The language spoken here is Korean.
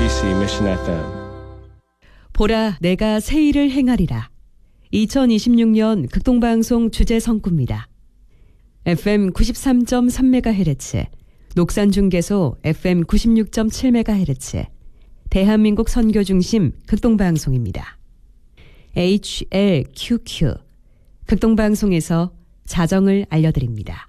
UGC Mission FM. 보라, 내가 새 일을 행하리라. 2026년 극동방송 주제 성구입니다. FM 93.3MHz, 녹산중계소 FM 96.7MHz, 대한민국 선교중심 극동방송입니다. HLQQ, 극동방송에서 자정을 알려드립니다.